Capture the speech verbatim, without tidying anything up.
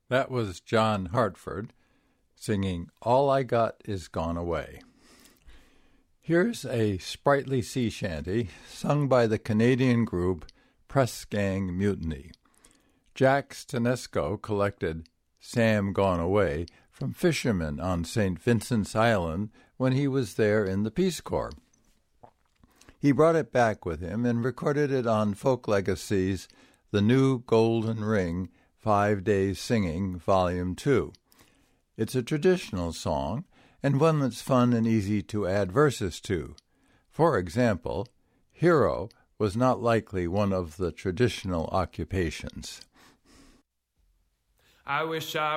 That was John Hartford singing All I Got Is Gone Away. Here's a sprightly sea shanty sung by the Canadian group Press Gang Mutiny. Jack Stanesco collected Sam Gone Away from fishermen on Saint Vincent's Island when he was there in the Peace Corps. He brought it back with him and recorded it on Folk Legacy's The New Golden Ring, Five Days Singing, Volume two. It's a traditional song, and one that's fun and easy to add verses to. For example, hero was not likely one of the traditional occupations. I wish I